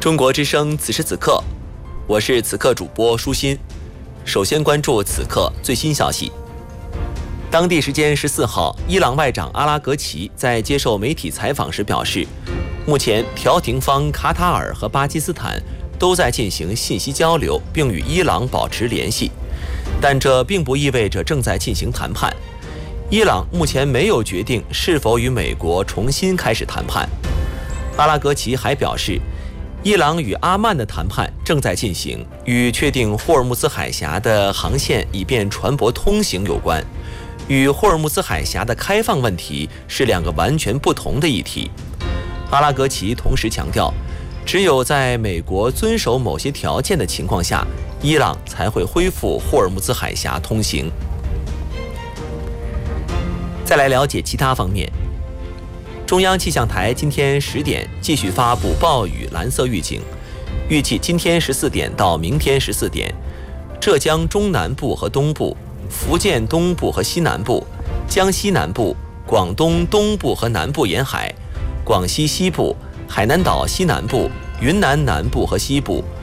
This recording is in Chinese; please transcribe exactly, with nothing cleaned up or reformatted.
中国之声此时此刻，我是此刻主播舒心。首先关注此刻最新消息。当地时间十四号，伊朗外长阿拉格齐在接受媒体采访时表示，目前调停方卡塔尔和巴基斯坦都在进行信息交流，并与伊朗保持联系，但这并不意味着正在进行谈判。伊朗目前没有决定是否与美国重新开始谈判。阿拉格齐还表示，伊朗与阿曼的谈判正在进行，与确定霍尔木兹海峡的航线以便船舶通行有关，与霍尔木兹海峡的开放问题是两个完全不同的议题。阿拉格齐同时强调，只有在美国遵守某些条件的情况下，伊朗才会恢复霍尔木兹海峡通行。再来了解其他方面。中央气象台今天十点继续发布暴雨蓝色预警，预计今天十四点到明天十四点，浙江中南部和东部、福建东部和西南部、江西南部、广东东部和南部沿海、广西西部、海南岛西南部、云南南部和西部、